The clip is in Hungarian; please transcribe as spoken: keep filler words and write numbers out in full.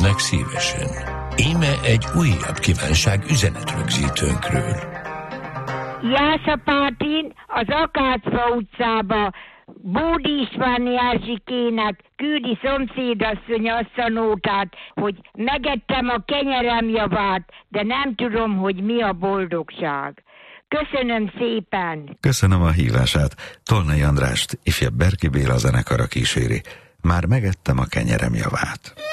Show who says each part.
Speaker 1: segítsenek szívesen. Íme egy újabb kívánság üzenetrögzítőnkről.
Speaker 2: Jászapátin az Akácfa utcába Bódi Istváni Erzsikének küldi szomszédasszony azt a nótát, hogy megettem a kenyerem javát, de nem tudom, hogy mi a boldogság. Köszönöm szépen!
Speaker 3: Köszönöm a hívását. Tolnai Andrást ifjabb Berki Béla zenekara kíséri. Már megettem a kenyerem javát.